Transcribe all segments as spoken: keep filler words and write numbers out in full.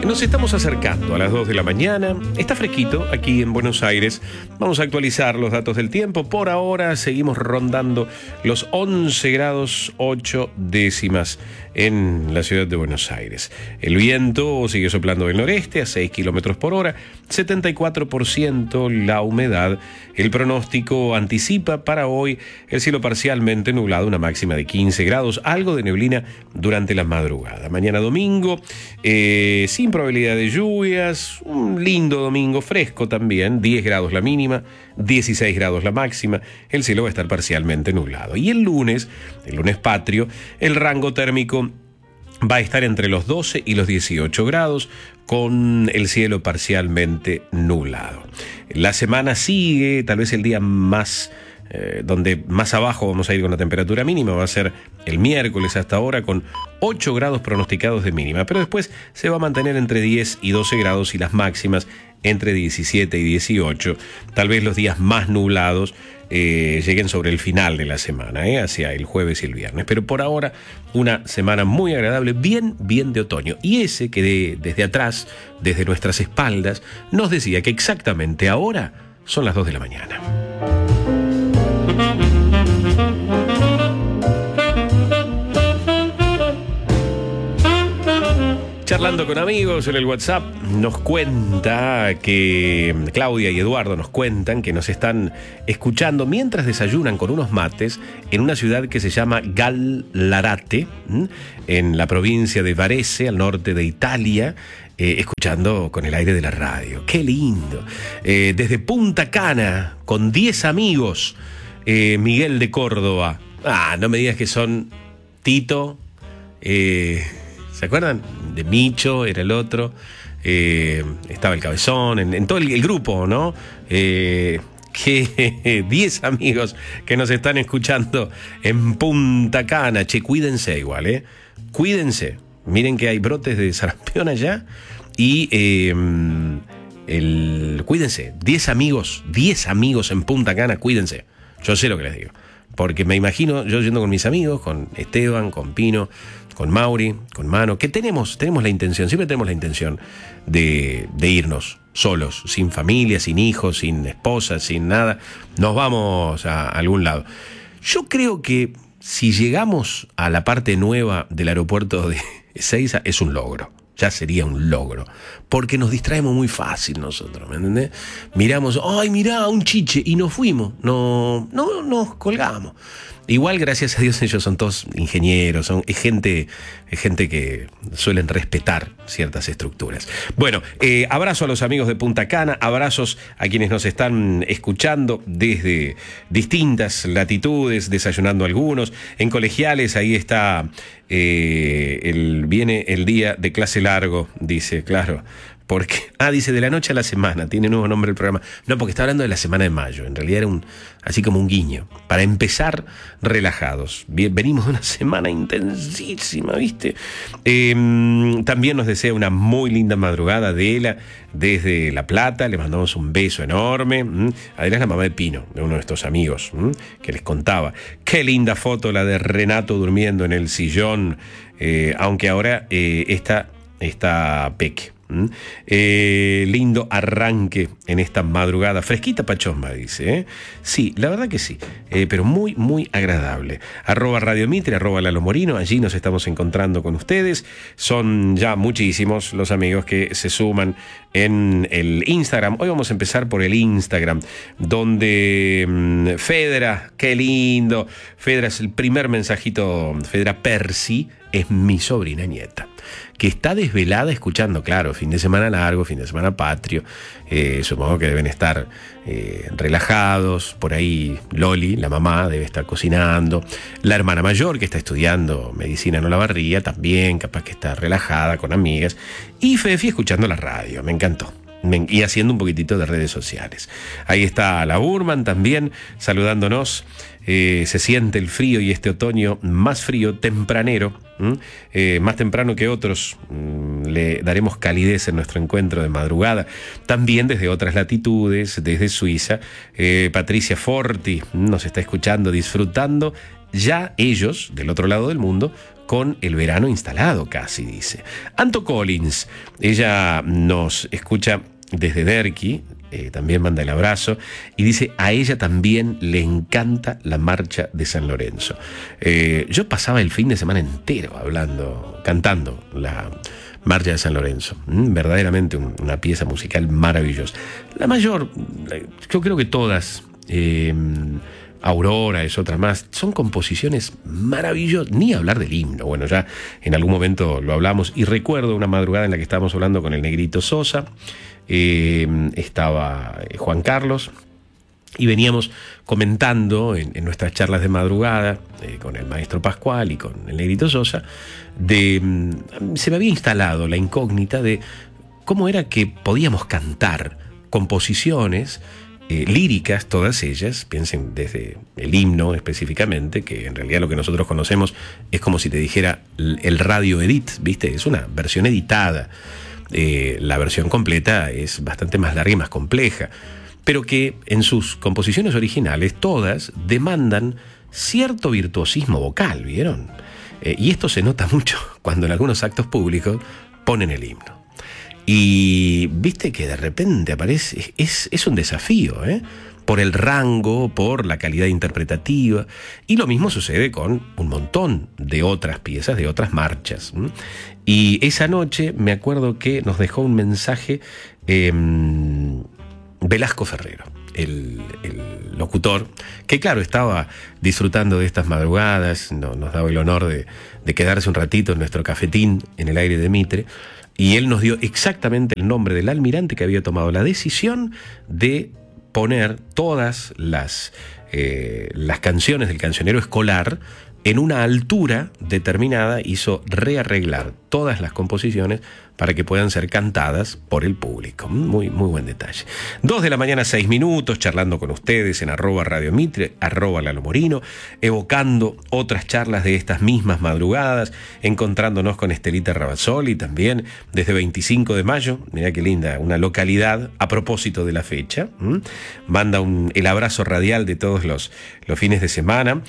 Nos estamos acercando a las dos de la mañana. Está fresquito aquí en Buenos Aires. Vamos a actualizar los datos del tiempo. Por ahora seguimos rondando los once grados ocho décimas en la ciudad de Buenos Aires. El viento sigue soplando del noreste a seis kilómetros por hora, setenta y cuatro por ciento la humedad. El pronóstico anticipa para hoy el cielo parcialmente nublado, una máxima de quince grados, algo de neblina durante la madrugada. Mañana domingo, eh, sin probabilidad de lluvias, un lindo domingo fresco también, diez grados la mínima, dieciséis grados la máxima, el cielo va a estar parcialmente nublado. Y el lunes, el lunes patrio, el rango térmico va a estar entre los doce y los dieciocho grados, con el cielo parcialmente nublado. La semana sigue, tal vez el día más... Eh, donde más abajo vamos a ir con la temperatura mínima va a ser el miércoles hasta ahora con ocho grados pronosticados de mínima, pero después se va a mantener entre diez y doce grados y las máximas entre diecisiete y dieciocho. Tal vez los días más nublados eh, lleguen sobre el final de la semana, eh, hacia el jueves y el viernes, pero por ahora una semana muy agradable, bien, bien de otoño. Y ese que de, desde atrás, desde nuestras espaldas, nos decía que exactamente ahora son las dos de la mañana. Charlando con amigos en el WhatsApp, nos cuenta que Claudia y Eduardo nos cuentan que nos están escuchando mientras desayunan con unos mates en una ciudad que se llama Gallarate, en la provincia de Varese, al norte de Italia, eh, escuchando con el aire de la radio. ¡Qué lindo! Eh, desde Punta Cana, con diez amigos, eh, Miguel de Córdoba. Ah, no me digas que son Tito, eh... ¿se acuerdan? De Micho era el otro, eh, estaba el Cabezón, en, en todo el, el grupo, ¿no? Eh, que diez amigos que nos están escuchando en Punta Cana. Che, cuídense igual, ¿eh? Cuídense. Miren que hay brotes de sarampión allá y eh, el, cuídense. diez amigos, diez amigos en Punta Cana, cuídense. Yo sé lo que les digo. Porque me imagino yo yendo con mis amigos, con Esteban, con Pino, con Mauri, con Mano, que tenemos, tenemos la intención, siempre tenemos la intención de, de irnos solos, sin familia, sin hijos, sin esposa, sin nada. Nos vamos a algún lado. Yo creo que si llegamos a la parte nueva del aeropuerto de Ezeiza es un logro. Ya sería un logro, porque nos distraemos muy fácil nosotros, ¿me entendés? Miramos, ay, mirá, un chiche, y nos fuimos, no, no nos colgamos. Igual, gracias a Dios, ellos son todos ingenieros, son es gente, es gente que suelen respetar ciertas estructuras. Bueno, eh, abrazo a los amigos de Punta Cana, abrazos a quienes nos están escuchando desde distintas latitudes, desayunando algunos. En Colegiales, ahí está, eh, el, viene el día de clase largo, dice, claro. Porque, ah, dice, de la noche a la semana, tiene nuevo nombre el programa. No, porque está hablando de la semana de mayo, en realidad era un, así como un guiño, para empezar relajados. Bien, venimos de una semana intensísima, ¿viste? Eh, también nos desea una muy linda madrugada Adela, desde La Plata, le mandamos un beso enorme. Adela es la mamá de Pino, de uno de estos amigos, que les contaba. Qué linda foto la de Renato durmiendo en el sillón, eh, aunque ahora eh, está, está Peque. ¿Mm? Eh, lindo arranque en esta madrugada, fresquita pachomba, dice, ¿eh? Sí, la verdad que sí, eh, pero muy, muy agradable. Arroba Radio Mitre, arroba Lalo Morino, allí nos estamos encontrando con ustedes. Son ya muchísimos los amigos que se suman en el Instagram. Hoy vamos a empezar por el Instagram, donde mmm, Fedra, qué lindo, Fedra es el primer mensajito. Fedra Percy es mi sobrina nieta, que está desvelada escuchando, claro, fin de semana largo, fin de semana patrio, eh, supongo que deben estar eh, relajados, por ahí Loli, la mamá, debe estar cocinando, la hermana mayor que está estudiando medicina en Olavarría, también capaz que está relajada con amigas, y Fefi escuchando la radio, me encantó. Y haciendo un poquitito de redes sociales. Ahí está la Burman también saludándonos. Eh, se siente el frío y este otoño más frío, tempranero, eh, más temprano que otros. Le daremos calidez en nuestro encuentro de madrugada. También desde otras latitudes, desde Suiza, eh, Patricia Forti nos está escuchando, disfrutando ya ellos, del otro lado del mundo, con el verano instalado casi, dice. Anto Collins, ella nos escucha desde Derqui, eh, también manda el abrazo, y dice, a ella también le encanta la marcha de San Lorenzo. Eh, yo pasaba el fin de semana entero hablando, cantando la marcha de San Lorenzo. Mm, verdaderamente un, una pieza musical maravillosa. La mayor, yo creo que todas, eh, Aurora es otra más, son composiciones maravillosas, ni hablar del himno. Bueno, ya en algún momento lo hablamos, y recuerdo una madrugada en la que estábamos hablando con el Negrito Sosa, eh, estaba Juan Carlos, y veníamos comentando en, en nuestras charlas de madrugada eh, con el maestro Pascual y con el Negrito Sosa, de mm, se me había instalado la incógnita de cómo era que podíamos cantar composiciones eh, líricas, todas ellas, piensen desde el himno específicamente, que en realidad lo que nosotros conocemos es como si te dijera el radio edit, ¿viste? Es una versión editada. Eh, la versión completa es bastante más larga y más compleja, pero que en sus composiciones originales todas demandan cierto virtuosismo vocal, ¿vieron? Eh, y esto se nota mucho cuando en algunos actos públicos ponen el himno. Y viste que de repente aparece, es, es un desafío, ¿eh? Por el rango, por la calidad interpretativa, y lo mismo sucede con un montón de otras piezas, de otras marchas. Y esa noche me acuerdo que nos dejó un mensaje eh, Velasco Ferrero, el, el locutor, que claro, estaba disfrutando de estas madrugadas, no, nos daba el honor de, de quedarse un ratito en nuestro cafetín en el aire de Mitre, y él nos dio exactamente el nombre del almirante que había tomado la decisión de poner todas las, eh, las canciones del cancionero escolar en una altura determinada, hizo rearreglar todas las composiciones para que puedan ser cantadas por el público. Muy, muy buen detalle. Dos de la mañana, seis minutos, charlando con ustedes en arroba Radio Mitre, arroba Lalo Morino, evocando otras charlas de estas mismas madrugadas, encontrándonos con Estelita Rabazzoli también desde veinticinco de mayo. Mirá qué linda, una localidad a propósito de la fecha. ¿Mm? Manda un, el abrazo radial de todos los, los fines de semana.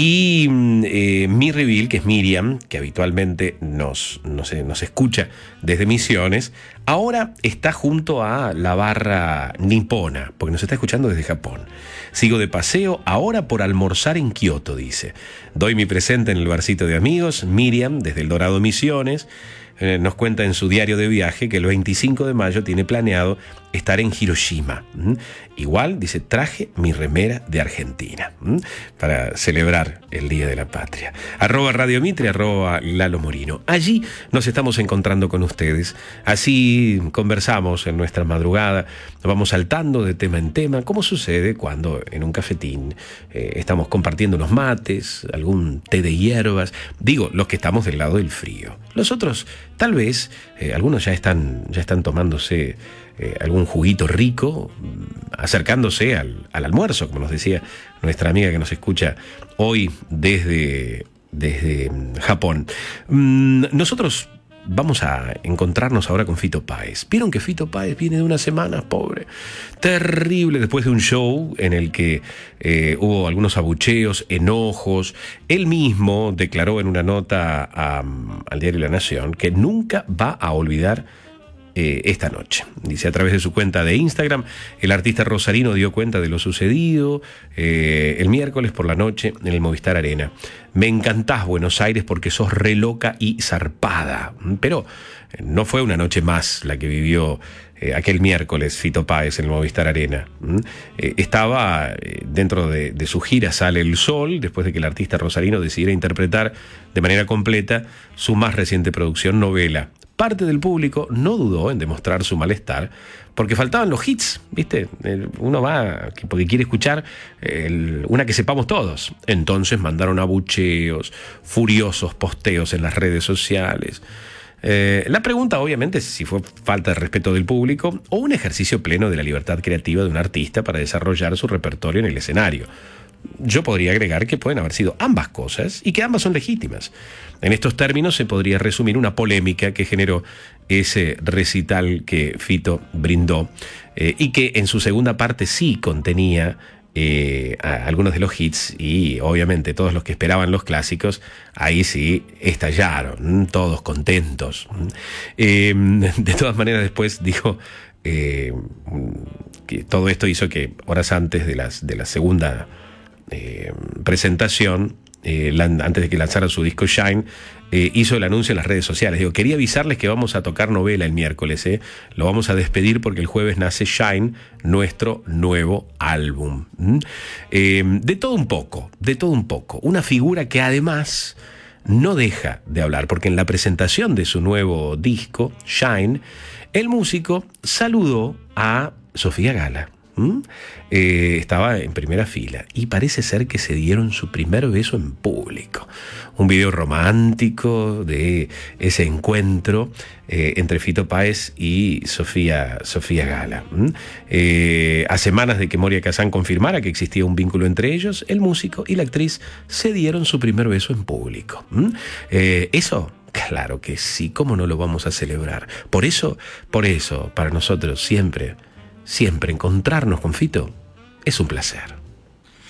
Y eh, Mirriville, que es Miriam, que habitualmente nos, nos, nos escucha desde Misiones, ahora está junto a la barra nipona, porque nos está escuchando desde Japón. Sigo de paseo, ahora por almorzar en Kioto, dice. Doy mi presente en el barcito de amigos. Miriam, desde el Dorado Misiones, eh, nos cuenta en su diario de viaje que el veinticinco de mayo tiene planeado estar en Hiroshima. ¿Mm? Igual, dice, traje mi remera de Argentina, ¿Mm? para celebrar el Día de la Patria. Arroba Radio Mitre, arroba Lalo Morino. Allí nos estamos encontrando con ustedes. Así conversamos en nuestra madrugada, nos vamos saltando de tema en tema, como sucede cuando en un cafetín eh, estamos compartiendo unos mates, algún té de hierbas. Digo, los que estamos del lado del frío. Los otros, tal vez, eh, algunos ya están, ya están tomándose Eh, algún juguito rico, acercándose al, al almuerzo, como nos decía nuestra amiga que nos escucha hoy desde, desde Japón. Mm, nosotros vamos a encontrarnos ahora con Fito Páez. ¿Vieron que Fito Páez viene de unas semanas, pobre? Terrible, después de un show en el que eh, hubo algunos abucheos, enojos. Él mismo declaró en una nota a, al diario La Nación que nunca va a olvidar esta noche. Dice, a través de su cuenta de Instagram, el artista rosarino dio cuenta de lo sucedido eh, el miércoles por la noche en el Movistar Arena. Me encantás, Buenos Aires, porque sos re loca y zarpada. Pero no fue una noche más la que vivió eh, aquel miércoles Fito Páez en el Movistar Arena. Eh, estaba eh, dentro de, de su gira Sale el Sol, después de que el artista rosarino decidiera interpretar de manera completa su más reciente producción, Novela. Parte del público no dudó en demostrar su malestar porque faltaban los hits, ¿viste? Uno va porque quiere escuchar el, una que sepamos todos. Entonces mandaron abucheos, furiosos posteos en las redes sociales. Eh, la pregunta obviamente es si fue falta de respeto del público o un ejercicio pleno de la libertad creativa de un artista para desarrollar su repertorio en el escenario. Yo podría agregar que pueden haber sido ambas cosas y que ambas son legítimas. En estos términos se podría resumir una polémica que generó ese recital que Fito brindó eh, y que en su segunda parte sí contenía eh, a algunos de los hits y obviamente todos los que esperaban los clásicos, ahí sí estallaron, todos contentos. Eh, de todas maneras después dijo eh, que todo esto hizo que horas antes de, las, de la segunda eh, presentación, eh, antes de que lanzara su disco Shine, Eh, hizo el anuncio en las redes sociales. Digo, quería avisarles que vamos a tocar novela el miércoles, ¿eh? Lo vamos a despedir porque el jueves nace Shine, nuestro nuevo álbum. ¿Mm? Eh, de todo un poco, de todo un poco. Una figura que además no deja de hablar, porque en la presentación de su nuevo disco, Shine, el músico saludó a Sofía Gala. ¿Mm? Eh, estaba en primera fila y parece ser que se dieron su primer beso en público. Un video romántico de ese encuentro eh, entre Fito Páez y Sofía, Sofía Gala. ¿Mm? Eh, a semanas de que Moria Kazán confirmara que existía un vínculo entre ellos, el músico y la actriz se dieron su primer beso en público. ¿Mm? Eh, eso... Claro que sí, ¿cómo no lo vamos a celebrar? Por eso, por eso, para nosotros siempre... Siempre encontrarnos con Fito es un placer.